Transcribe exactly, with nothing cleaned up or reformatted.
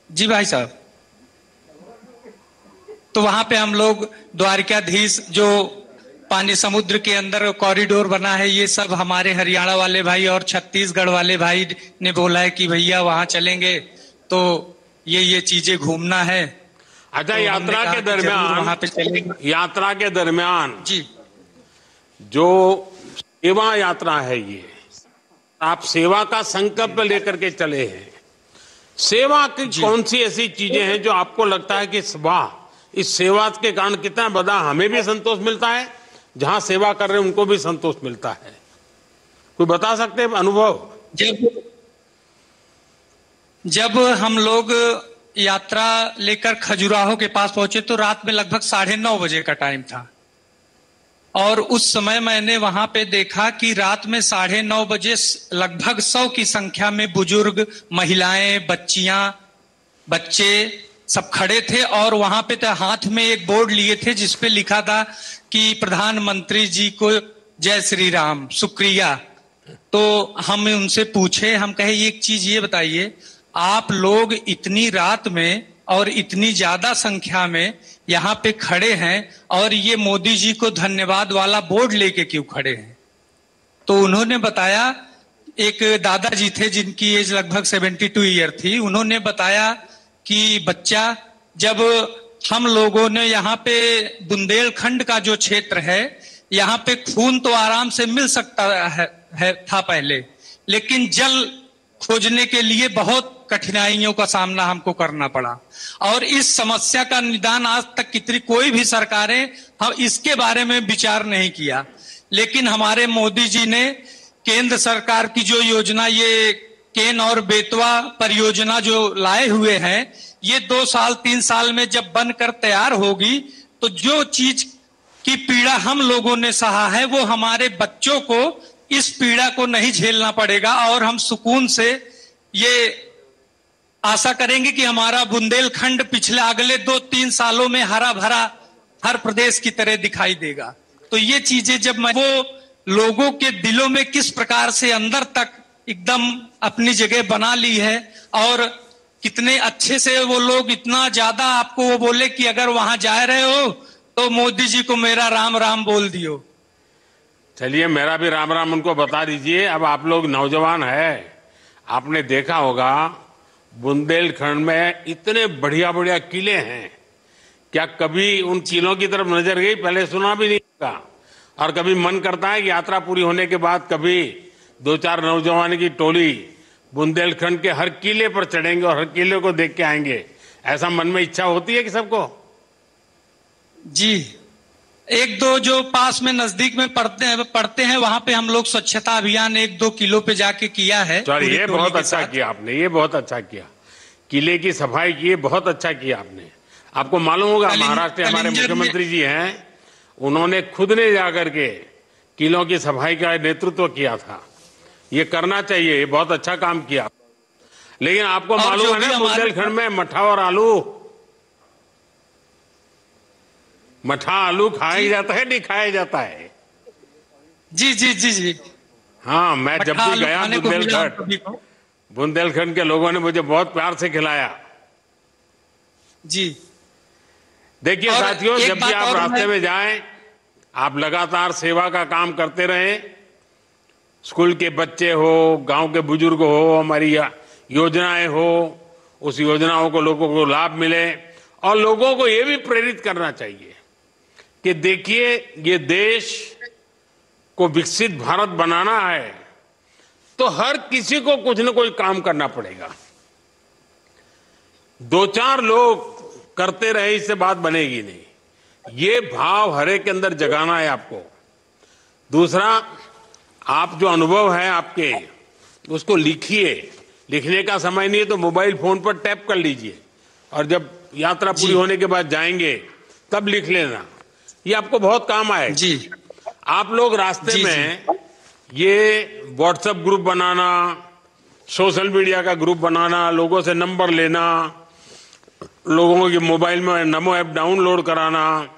जी भाई साहब, तो वहां पे हम लोग द्वारकाधीश जो पानी समुद्र के अंदर कॉरिडोर बना है, ये सब हमारे हरियाणा वाले भाई और छत्तीसगढ़ वाले भाई ने बोला है कि भैया वहां चलेंगे तो ये ये चीजें घूमना है। अच्छा, तो यात्रा के दरमियान वहां पे चलेंगे। यात्रा के दरमियान जी, जो सेवा यात्रा है, ये आप सेवा का संकल्प लेकर के चले हैं। सेवा की कौन सी ऐसी चीजें हैं जो आपको लगता है कि वाह, इस सेवा के कारण कितना बड़ा हमें भी संतोष मिलता है, जहां सेवा कर रहे हैं उनको भी संतोष मिलता है? कोई बता सकते हैं अनुभव? जब जब हम लोग यात्रा लेकर खजुराहो के पास पहुंचे तो रात में लगभग साढ़े नौ बजे का टाइम था, और उस समय मैंने वहां पे देखा कि रात में साढ़े नौ बजे लगभग सौ की संख्या में बुजुर्ग, महिलाएं, बच्चियां, बच्चे सब खड़े थे, और वहां पे तो हाथ में एक बोर्ड लिए थे जिसपे लिखा था कि प्रधानमंत्री जी को जय श्री राम, शुक्रिया। तो हम उनसे पूछे, हम कहे एक चीज ये बताइए, आप लोग इतनी रात में और इतनी ज्यादा संख्या में यहाँ पे खड़े हैं और ये मोदी जी को धन्यवाद वाला बोर्ड लेके क्यों खड़े हैं? तो उन्होंने बताया, एक दादाजी थे जिनकी एज लगभग बहत्तर ईयर थी, उन्होंने बताया कि बच्चा, जब हम लोगों ने यहाँ पे बुंदेलखंड का जो क्षेत्र है, यहाँ पे खून तो आराम से मिल सकता है, है था पहले, लेकिन जल खोजने के लिए बहुत कठिनाइयों का सामना हमको करना पड़ा, और इस समस्या का निदान आज तक कितनी कोई भी सरकारें हम इसके बारे में विचार नहीं किया। लेकिन हमारे मोदी जी ने केंद्र सरकार की जो योजना, ये केन और बेतवा परियोजना जो लाए हुए हैं, ये दो साल तीन साल में जब बनकर तैयार होगी तो जो चीज की पीड़ा हम लोगों ने सहा है वो हमारे बच्चों को इस पीड़ा को नहीं झेलना पड़ेगा, और हम सुकून से ये आशा करेंगे कि हमारा बुंदेलखंड पिछले अगले दो तीन सालों में हरा भरा हर प्रदेश की तरह दिखाई देगा। तो ये चीजें जब मैं वो लोगों के दिलों में किस प्रकार से अंदर तक एकदम अपनी जगह बना ली है, और कितने अच्छे से वो लोग इतना ज्यादा आपको वो बोले कि अगर वहां जा रहे हो तो मोदी जी को मेरा राम राम बोल दियो। चलिए, मेरा भी राम राम उनको बता दीजिए। अब आप लोग नौजवान है, आपने देखा होगा बुंदेलखंड में इतने बढ़िया बढ़िया किले हैं, क्या कभी उन किलों की तरफ नजर गई? पहले सुना भी नहीं था, और कभी मन करता है कि यात्रा पूरी होने के बाद कभी दो चार नौजवान की टोली बुंदेलखंड के हर किले पर चढ़ेंगे और हर किले को देख के आएंगे। ऐसा मन में इच्छा होती है कि सबको? जी, एक दो जो पास में नजदीक में पढ़ते हैं पढ़ते हैं वहां पे हम लोग स्वच्छता अभियान एक दो किलो पे जाके किया है। सॉरी, ये बहुत अच्छा किया आपने, ये बहुत अच्छा किया, किले की सफाई की, बहुत अच्छा किया आपने। आपको मालूम होगा महाराष्ट्र के हमारे मुख्यमंत्री जी हैं, उन्होंने खुद ने जाकर के किलों की सफाई का नेतृत्व किया था। ये करना चाहिए, ये बहुत अच्छा काम किया। लेकिन आपको मालूम है ना, बुंदेलखंड में मठा और आलू मठा आलू खाया जाता है, नहीं खाया जाता है? जी जी जी जी हाँ, मैं जब भी गया बुंदेलखंड, बुंदेलखंड के लोगों ने मुझे बहुत प्यार से खिलाया। जी, देखिए साथियों, जब भी आप रास्ते में जाएं, आप लगातार सेवा का काम करते रहें। स्कूल के बच्चे हो, गांव के बुजुर्ग हो, हमारी योजनाएं हो, उस योजनाओं को लोगों को लाभ मिले, और लोगों को ये भी प्रेरित करना चाहिए कि देखिए, ये देश को विकसित भारत बनाना है तो हर किसी को कुछ न कुछ काम करना पड़ेगा। दो चार लोग करते रहे इससे बात बनेगी नहीं। ये भाव हर एक के अंदर जगाना है आपको। दूसरा, आप जो अनुभव है आपके, उसको लिखिए। लिखने का समय नहीं है तो मोबाइल फोन पर टैप कर लीजिए, और जब यात्रा पूरी होने के बाद जाएंगे तब लिख लेना, ये आपको बहुत काम आएगा। जी, आप लोग रास्ते जी, में जी. ये व्हाट्सएप ग्रुप बनाना, सोशल मीडिया का ग्रुप बनाना, लोगों से नंबर लेना, लोगों के मोबाइल में नमो ऐप डाउनलोड कराना,